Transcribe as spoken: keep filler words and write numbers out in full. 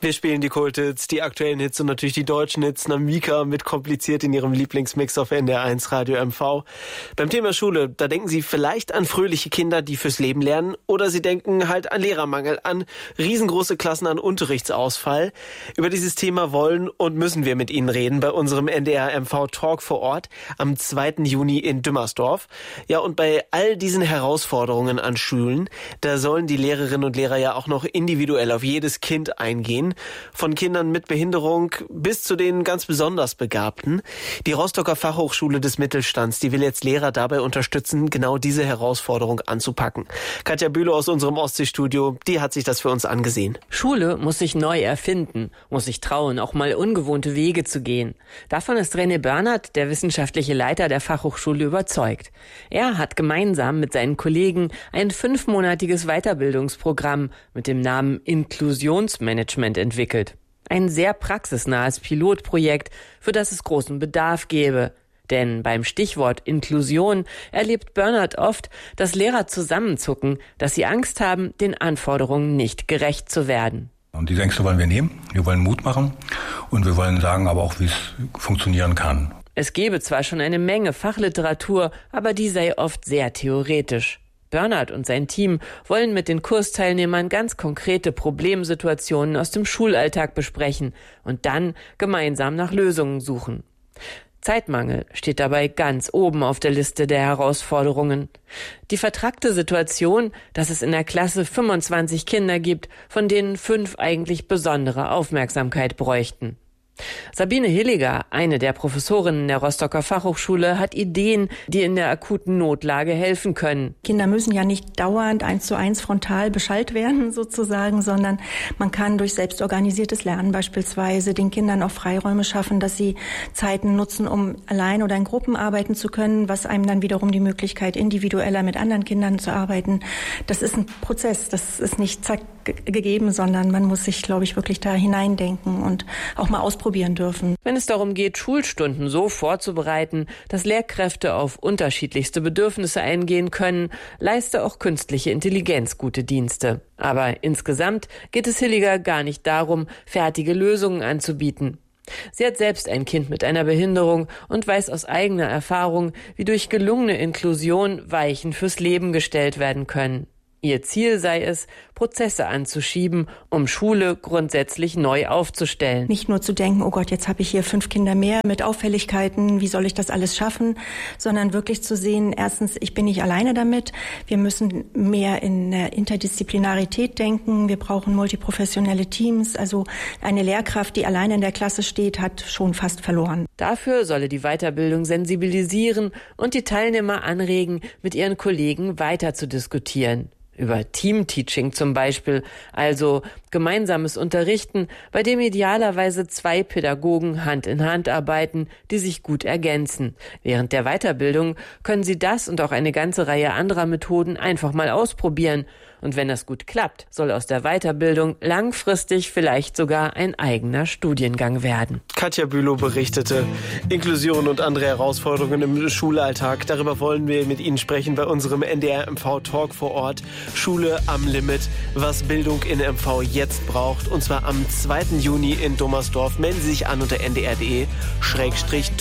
Wir spielen die Kulthits, die aktuellen Hits und natürlich die deutschen Hits. Namika mit Kompliziert in ihrem Lieblingsmix auf N D R eins Radio M V. Beim Thema Schule, da denken Sie vielleicht an fröhliche Kinder, die fürs Leben lernen, oder Sie denken halt an Lehrermangel, an riesengroße Klassen, an Unterrichtsausfall. Über dieses Thema wollen und müssen wir mit Ihnen reden bei unserem N D R M V Talk vor Ort am zweiten Juni in Dümmersdorf. Ja, und bei all diesen Herausforderungen an Schulen, da sollen die Lehrerinnen und Lehrer ja auch noch individuell auf jedes Kind eingehen. Von Kindern mit Behinderung bis zu den ganz besonders Begabten. Die Rostocker Fachhochschule des Mittelstands, die will jetzt Lehrer dabei unterstützen, genau diese Herausforderung anzupacken. Katja Bülow aus unserem Ostseestudio, die hat sich das für uns angesehen. Schule muss sich neu erfinden, muss sich trauen, auch mal ungewohnte Wege zu gehen. Davon ist René Bernhard, der wissenschaftliche Leiter der Fachhochschule, überzeugt. Er hat gemeinsam mit seinen Kollegen ein fünfmonatiges Weiterbildungsprogramm mit dem Namen Inklusionsmanagement entwickelt. Ein sehr praxisnahes Pilotprojekt, für das es großen Bedarf gäbe. Denn beim Stichwort Inklusion erlebt Bernhard oft, dass Lehrer zusammenzucken, dass sie Angst haben, den Anforderungen nicht gerecht zu werden. Und diese Ängste wollen wir nehmen, wir wollen Mut machen und wir wollen sagen aber auch, wie es funktionieren kann. Es gäbe zwar schon eine Menge Fachliteratur, aber die sei oft sehr theoretisch. Bernhard und sein Team wollen mit den Kursteilnehmern ganz konkrete Problemsituationen aus dem Schulalltag besprechen und dann gemeinsam nach Lösungen suchen. Zeitmangel steht dabei ganz oben auf der Liste der Herausforderungen. Die vertrackte Situation, dass es in der Klasse fünfundzwanzig Kinder gibt, von denen fünf eigentlich besondere Aufmerksamkeit bräuchten. Sabine Hilliger, eine der Professorinnen der Rostocker Fachhochschule, hat Ideen, die in der akuten Notlage helfen können. Kinder müssen ja nicht dauernd eins zu eins frontal beschallt werden sozusagen, sondern man kann durch selbstorganisiertes Lernen beispielsweise den Kindern auch Freiräume schaffen, dass sie Zeiten nutzen, um allein oder in Gruppen arbeiten zu können, was einem dann wiederum die Möglichkeit, individueller mit anderen Kindern zu arbeiten. Das ist ein Prozess, das ist nicht zack gegeben, sondern man muss sich, glaube ich, wirklich da hineindenken und auch mal ausprobieren dürfen. Wenn es darum geht, Schulstunden so vorzubereiten, dass Lehrkräfte auf unterschiedlichste Bedürfnisse eingehen können, leiste auch künstliche Intelligenz gute Dienste. Aber insgesamt geht es Hilliger gar nicht darum, fertige Lösungen anzubieten. Sie hat selbst ein Kind mit einer Behinderung und weiß aus eigener Erfahrung, wie durch gelungene Inklusion Weichen fürs Leben gestellt werden können. Ihr Ziel sei es, Prozesse anzuschieben, um Schule grundsätzlich neu aufzustellen. Nicht nur zu denken, oh Gott, jetzt habe ich hier fünf Kinder mehr mit Auffälligkeiten, wie soll ich das alles schaffen, sondern wirklich zu sehen, erstens, ich bin nicht alleine damit, wir müssen mehr in der Interdisziplinarität denken, wir brauchen multiprofessionelle Teams, also eine Lehrkraft, die alleine in der Klasse steht, hat schon fast verloren. Dafür solle die Weiterbildung sensibilisieren und die Teilnehmer anregen, mit ihren Kollegen weiter zu diskutieren. Über Teamteaching zum Beispiel, also gemeinsames Unterrichten, bei dem idealerweise zwei Pädagogen Hand in Hand arbeiten, die sich gut ergänzen. Während der Weiterbildung können Sie das und auch eine ganze Reihe anderer Methoden einfach mal ausprobieren. Und wenn das gut klappt, soll aus der Weiterbildung langfristig vielleicht sogar ein eigener Studiengang werden. Katja Bülow berichtete. Inklusion und andere Herausforderungen im Schulalltag. Darüber wollen wir mit Ihnen sprechen bei unserem N D R M V Talk vor Ort. Schule am Limit, was Bildung in M V jetzt braucht. Und zwar am zweiten Juni in Dümmersdorf. Melden Sie sich an unter n d r punkt d e schrägstrich